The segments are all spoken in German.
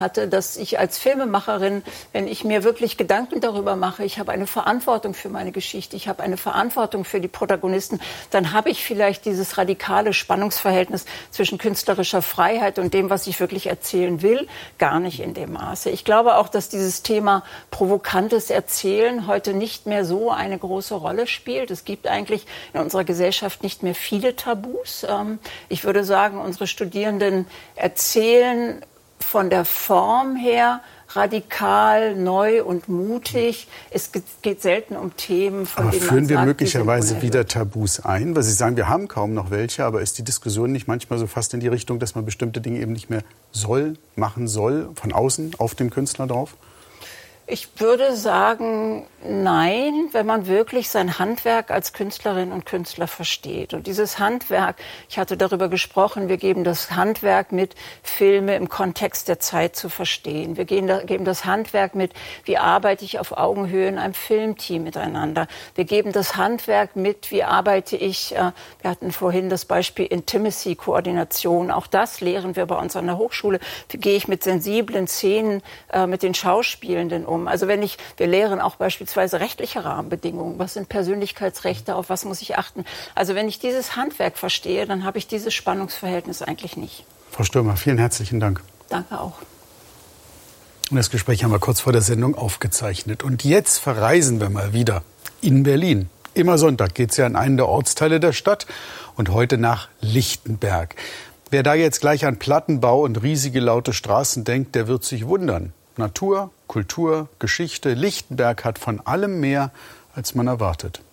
hatte, dass ich als Filmemacherin, wenn ich mir wirklich Gedanken darüber mache, ich habe eine Verantwortung für meine Geschichte, ich habe eine Verantwortung für die Protagonisten, dann habe ich vielleicht dieses radikale Spannungsverhältnis zwischen künstlerischer Freiheit und dem, was ich wirklich erzählen will, gar nicht in dem Maße. Ich glaube auch, dass dieses Thema provokantes Erzählen heute nicht mehr so eine große Rolle spielt. Es gibt eigentlich in unserer Gesellschaft nicht mehr viele Tabus. Ich würde sagen, unsere Studierenden erzählen von der Form her radikal, neu und mutig. Es geht selten um Themen, von denen man sagt, führen wir möglicherweise wieder Tabus ein? Weil Sie sagen, wir haben kaum noch welche, aber ist die Diskussion nicht manchmal so fast in die Richtung, dass man bestimmte Dinge eben nicht mehr machen soll, von außen auf den Künstler drauf? Ich würde sagen, nein, wenn man wirklich sein Handwerk als Künstlerin und Künstler versteht. Und dieses Handwerk, ich hatte darüber gesprochen, wir geben das Handwerk mit, Filme im Kontext der Zeit zu verstehen. Wir geben das Handwerk mit, wie arbeite ich auf Augenhöhe in einem Filmteam miteinander. Wir geben das Handwerk mit, wie arbeite ich, wir hatten vorhin das Beispiel Intimacy-Koordination. Auch das lehren wir bei uns an der Hochschule. Wie gehe ich mit sensiblen Szenen mit den Schauspielenden um? Also wir lehren auch beispielsweise rechtliche Rahmenbedingungen. Was sind Persönlichkeitsrechte? Auf was muss ich achten? Also wenn ich dieses Handwerk verstehe, dann habe ich dieses Spannungsverhältnis eigentlich nicht. Frau Stürmer, vielen herzlichen Dank. Danke auch. Und das Gespräch haben wir kurz vor der Sendung aufgezeichnet. Und jetzt verreisen wir mal wieder in Berlin. Immer Sonntag geht es ja in einen der Ortsteile der Stadt und heute nach Lichtenberg. Wer da jetzt gleich an Plattenbau und riesige laute Straßen denkt, der wird sich wundern. Natur, Kultur, Geschichte. Lichtenberg hat von allem mehr, als man erwartet.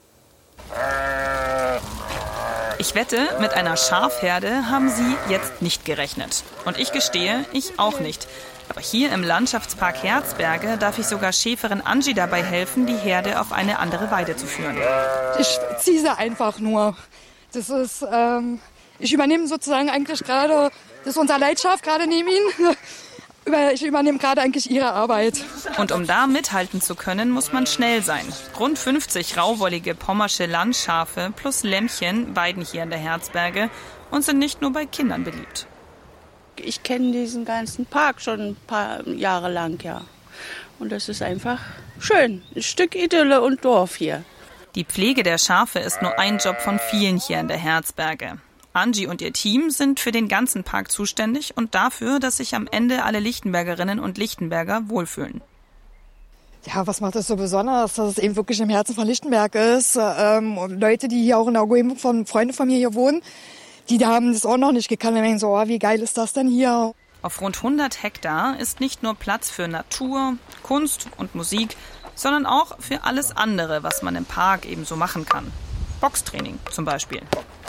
Ich wette, mit einer Schafherde haben Sie jetzt nicht gerechnet. Und ich gestehe, ich auch nicht. Aber hier im Landschaftspark Herzberge darf ich sogar Schäferin Angie dabei helfen, die Herde auf eine andere Weide zu führen. Ich ziehe sie einfach nur. Das ist, ich übernehme sozusagen eigentlich gerade, das ist unser Leitschaf gerade neben Ihnen. Ich übernehme gerade eigentlich ihre Arbeit. Und um da mithalten zu können, muss man schnell sein. Rund 50 rauwollige pommersche Landschafe plus Lämmchen weiden hier in der Herzberge und sind nicht nur bei Kindern beliebt. Ich kenne diesen ganzen Park schon ein paar Jahre lang, ja. Und das ist einfach schön. Ein Stück Idylle und Dorf hier. Die Pflege der Schafe ist nur ein Job von vielen hier in der Herzberge. Angie und ihr Team sind für den ganzen Park zuständig und dafür, dass sich am Ende alle Lichtenbergerinnen und Lichtenberger wohlfühlen. Ja, was macht das so besonders, dass es eben wirklich im Herzen von Lichtenberg ist? Und Leute, die hier auch in der Umgebung von Freunden von mir hier wohnen, die haben das auch noch nicht gekannt. Und denken so, wie geil ist das denn hier? Auf rund 100 Hektar ist nicht nur Platz für Natur, Kunst und Musik, sondern auch für alles andere, was man im Park eben so machen kann. Boxtraining zum Beispiel.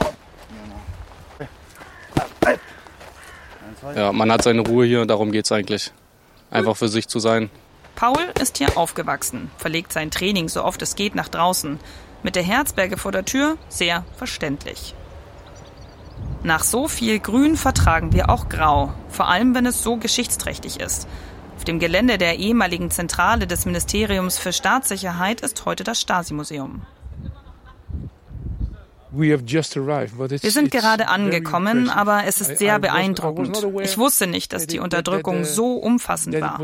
Ja, man hat seine Ruhe hier und darum geht es eigentlich. Einfach für sich zu sein. Paul ist hier aufgewachsen, verlegt sein Training so oft es geht nach draußen. Mit der Herzberge vor der Tür sehr verständlich. Nach so viel Grün vertragen wir auch Grau, vor allem wenn es so geschichtsträchtig ist. Auf dem Gelände der ehemaligen Zentrale des Ministeriums für Staatssicherheit ist heute das Stasi-Museum. Wir sind gerade angekommen, aber es ist sehr beeindruckend. Ich wusste nicht, dass die Unterdrückung so umfassend war.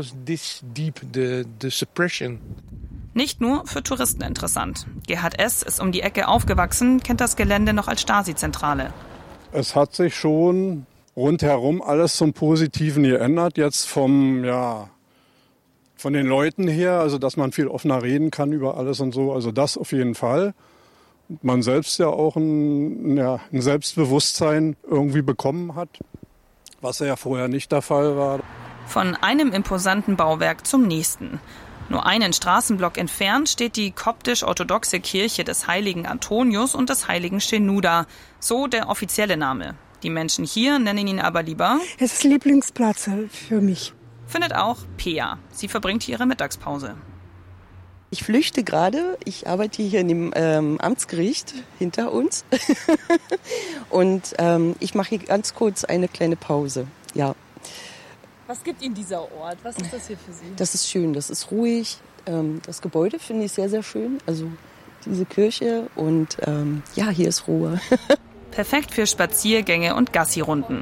Nicht nur für Touristen interessant. Gerhard S. ist um die Ecke aufgewachsen, kennt das Gelände noch als Stasi-Zentrale. Es hat sich schon rundherum alles zum Positiven geändert, jetzt von den Leuten her, also dass man viel offener reden kann über alles und so, also das auf jeden Fall. Man selbst ja auch ein Selbstbewusstsein irgendwie bekommen hat, was ja vorher nicht der Fall war. Von einem imposanten Bauwerk zum nächsten. Nur einen Straßenblock entfernt steht die koptisch-orthodoxe Kirche des heiligen Antonius und des heiligen Schenuda, so der offizielle Name. Die Menschen hier nennen ihn aber lieber... Es ist Lieblingsplatz für mich. Findet auch Pea. Sie verbringt hier ihre Mittagspause. Ich flüchte gerade. Ich arbeite hier in dem Amtsgericht hinter uns. Und ich mache hier ganz kurz eine kleine Pause. Ja. Was gibt Ihnen dieser Ort? Was ist das hier für Sie? Das ist schön, das ist ruhig. Das Gebäude finde ich sehr, sehr schön. Also diese Kirche und hier ist Ruhe. Perfekt für Spaziergänge und Gassi-Runden.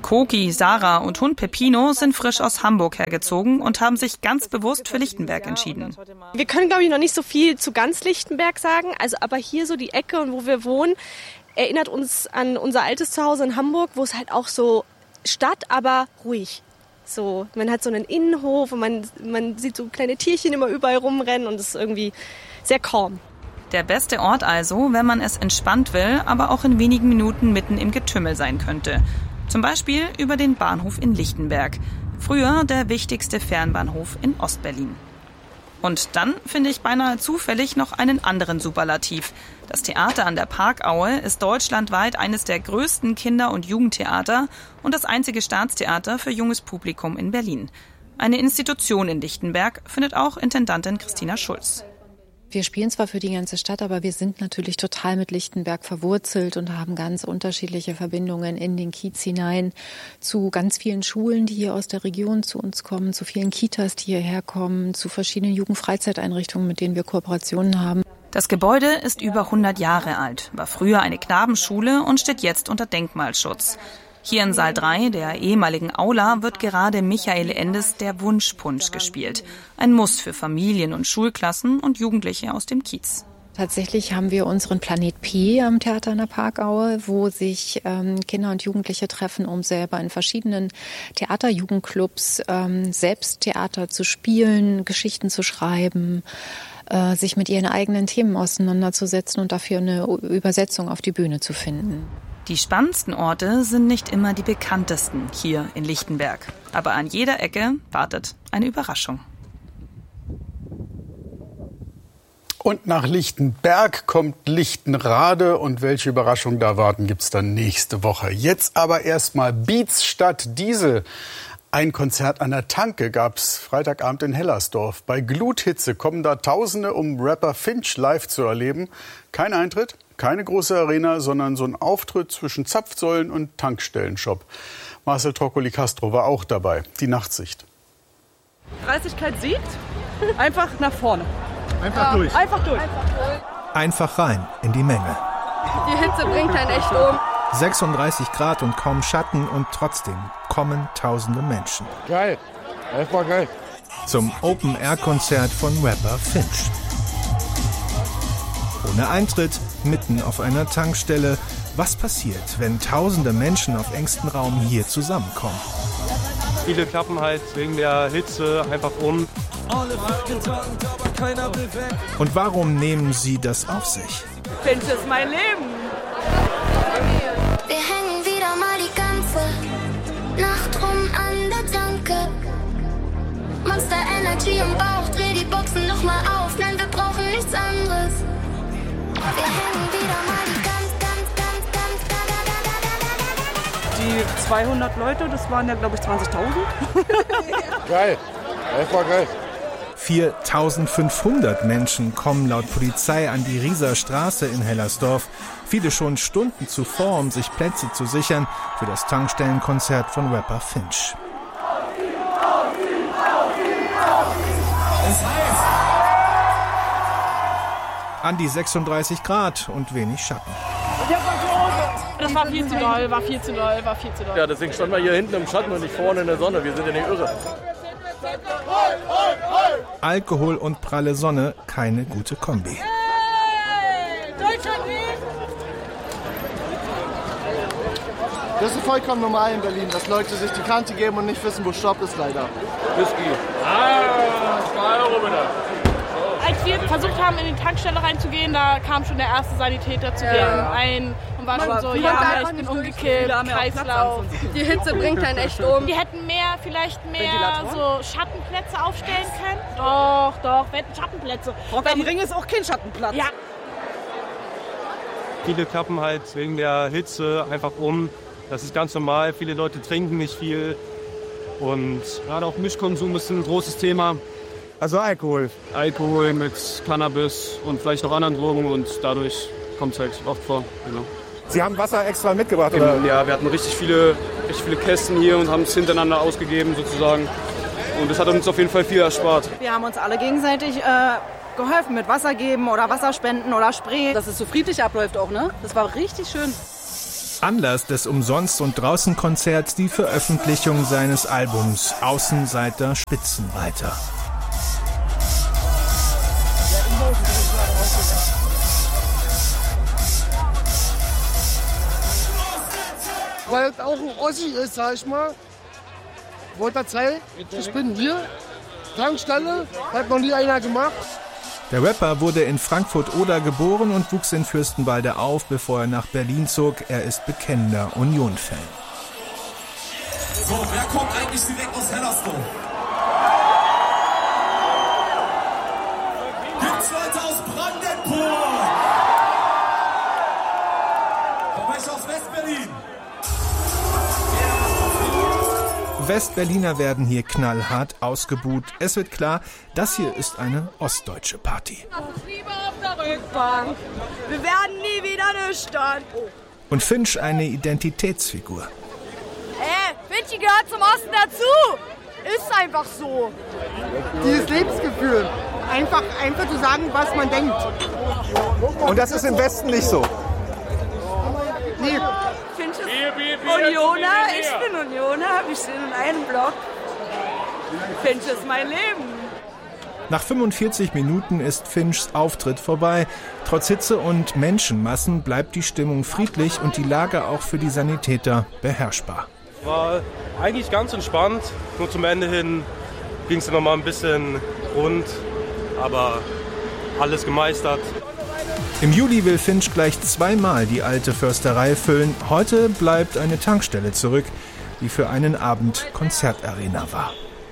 Koki, Sarah und Hund Peppino sind frisch aus Hamburg hergezogen und haben sich ganz bewusst für Lichtenberg entschieden. Wir können, glaube ich, noch nicht so viel zu ganz Lichtenberg sagen, aber hier so die Ecke und wo wir wohnen, erinnert uns an unser altes Zuhause in Hamburg, wo es halt auch so Stadt, aber ruhig. So, man hat so einen Innenhof und man sieht so kleine Tierchen immer überall rumrennen und es ist irgendwie sehr calm. Der beste Ort also, wenn man es entspannt will, aber auch in wenigen Minuten mitten im Getümmel sein könnte. Zum Beispiel über den Bahnhof in Lichtenberg. Früher der wichtigste Fernbahnhof in Ostberlin. Und dann finde ich beinahe zufällig noch einen anderen Superlativ. Das Theater an der Parkaue ist deutschlandweit eines der größten Kinder- und Jugendtheater und das einzige Staatstheater für junges Publikum in Berlin. Eine Institution in Lichtenberg, findet auch Intendantin Christina Schulz. Wir spielen zwar für die ganze Stadt, aber wir sind natürlich total mit Lichtenberg verwurzelt und haben ganz unterschiedliche Verbindungen in den Kiez hinein zu ganz vielen Schulen, die hier aus der Region zu uns kommen, zu vielen Kitas, die hierher kommen, zu verschiedenen Jugendfreizeiteinrichtungen, mit denen wir Kooperationen haben. Das Gebäude ist über 100 Jahre alt, war früher eine Knabenschule und steht jetzt unter Denkmalschutz. Hier in Saal 3, der ehemaligen Aula, wird gerade Michael Endes der Wunschpunsch gespielt. Ein Muss für Familien und Schulklassen und Jugendliche aus dem Kiez. Tatsächlich haben wir unseren Planet P am Theater an der Parkaue, wo sich Kinder und Jugendliche treffen, um selber in verschiedenen Theaterjugendclubs selbst Theater zu spielen, Geschichten zu schreiben, sich mit ihren eigenen Themen auseinanderzusetzen und dafür eine Übersetzung auf die Bühne zu finden. Die spannendsten Orte sind nicht immer die bekanntesten hier in Lichtenberg. Aber an jeder Ecke wartet eine Überraschung. Und nach Lichtenberg kommt Lichtenrade und welche Überraschung da warten, gibt's dann nächste Woche. Jetzt aber erstmal Beats statt Diesel. Ein Konzert an der Tanke gab's Freitagabend in Hellersdorf. Bei Gluthitze kommen da Tausende, um Rapper Finch live zu erleben. Kein Eintritt, keine große Arena, sondern so ein Auftritt zwischen Zapfsäulen und Tankstellenshop. Marcel Troccoli-Castro war auch dabei. Die Nachtsicht. Dreistigkeit siegt. Einfach nach vorne. Einfach durch. Einfach durch. Einfach rein in die Menge. Die Hitze bringt einen echt um. 36 Grad und kaum Schatten und trotzdem kommen tausende Menschen. Geil. Das war geil. Zum Open-Air-Konzert von Rapper Finch. Ohne Eintritt, mitten auf einer Tankstelle. Was passiert, wenn tausende Menschen auf engstem Raum hier zusammenkommen? Viele klappen halt wegen der Hitze einfach um. Und warum nehmen sie das auf sich? Finch ist mein Leben. Wir hängen wieder mal die ganze Nacht rum an der Tanke. Monster Energy im Bauch, dreh die Boxen noch mal auf. Nein, wir brauchen nichts anderes. Wir hängen wieder mal die Die 200 Leute, das waren ja, glaube ich, 20.000. Geil. Das war geil. 4.500 Menschen kommen laut Polizei an die Rieser Straße in Hellersdorf. Viele schon Stunden zuvor, um sich Plätze zu sichern für das Tankstellenkonzert von Rapper Finch. An die 36 Grad und wenig Schatten. Das war viel zu doll, war viel zu doll. Ja, deswegen standen wir hier hinten im Schatten und nicht vorne in der Sonne. Wir sind ja nicht irre. Alkohol und pralle Sonne, keine gute Kombi. Hey, Deutschland lebt! Das ist vollkommen normal in Berlin, dass Leute sich die Kante geben und nicht wissen, wo Stopp ist, leider. Whisky. 2 Euro bitte. Als wir versucht haben, in die Tankstelle reinzugehen, da kam schon der erste Sanitäter zu denen ein und war schon so, ja, ich bin umgekippt, Kreislauf. Die Hitze bringt einen echt um. Die hätten vielleicht mehr so Schattenplätze aufstellen können. Doch, wir hätten Schattenplätze. Rock am Ring ist auch kein Schattenplatz. Ja. Viele klappen halt wegen der Hitze einfach um. Das ist ganz normal. Viele Leute trinken nicht viel. Und gerade auch Mischkonsum ist ein großes Thema. Also Alkohol. Alkohol mit Cannabis und vielleicht noch anderen Drogen und dadurch kommt es halt oft vor. Genau. Sie haben Wasser extra mitgebracht, oder? Ja, wir hatten richtig viele Kästen hier und haben es hintereinander ausgegeben sozusagen. Und das hat uns auf jeden Fall viel erspart. Wir haben uns alle gegenseitig geholfen mit Wasser geben oder Wasserspenden oder Spray. Dass es so friedlich abläuft auch, ne? Das war richtig schön. Anlass des Umsonst- und Draußenkonzerts die Veröffentlichung seines Albums Außenseiter Spitzenreiter. Weil es auch ein Ossi ist, sag ich mal. Wollte Zeit, ich bin hier, Tankstelle, hat noch nie einer gemacht. Der Rapper wurde in Frankfurt-Oder geboren und wuchs in Fürstenwalde auf, bevor er nach Berlin zog. Er ist bekennender Union-Fan. So, wer kommt eigentlich direkt aus Hellersdorf? Gibt's Leute aus Brandenburg? Komm ich aus West-Berlin? Westberliner werden hier knallhart ausgebuht. Es wird klar, das hier ist eine ostdeutsche Party. Liebe auf der Rückbank. Wir werden nie wieder nüchtern. Und Finch eine Identitätsfigur. Finchi gehört zum Osten dazu. Ist einfach so. Dieses Lebensgefühl. Einfach zu sagen, was man denkt. Und das ist im Westen nicht so. Nee. Finch ist Unioner, ich bin Unioner, wir stehen in einem Block. Finch ist mein Leben. Nach 45 Minuten ist Finchs Auftritt vorbei. Trotz Hitze und Menschenmassen bleibt die Stimmung friedlich und die Lage auch für die Sanitäter beherrschbar. War eigentlich ganz entspannt. Nur zum Ende hin ging es dann noch mal ein bisschen rund, aber alles gemeistert. Im Juli will Finch gleich zweimal die alte Försterei füllen. Heute bleibt eine Tankstelle zurück, die für einen Abend Konzertarena war.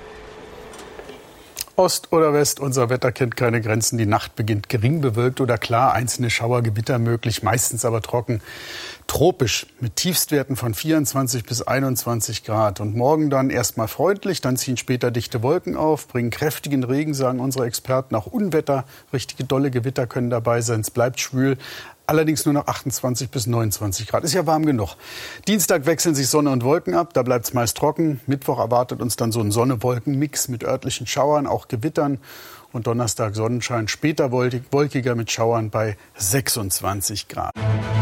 Ost oder West, unser Wetter kennt keine Grenzen. Die Nacht beginnt gering bewölkt oder klar, einzelne Schauergewitter möglich, meistens aber trocken. Tropisch mit Tiefstwerten von 24 bis 21 Grad. Und morgen dann erstmal freundlich, dann ziehen später dichte Wolken auf, bringen kräftigen Regen, sagen unsere Experten. Auch Unwetter, richtige dolle Gewitter können dabei sein. Es bleibt schwül. Allerdings nur noch 28 bis 29 Grad. Ist ja warm genug. Dienstag wechseln sich Sonne und Wolken ab. Da bleibt es meist trocken. Mittwoch erwartet uns dann so ein Sonne-Wolken-Mix mit örtlichen Schauern, auch Gewittern. Und Donnerstag Sonnenschein, später wolkiger mit Schauern bei 26 Grad.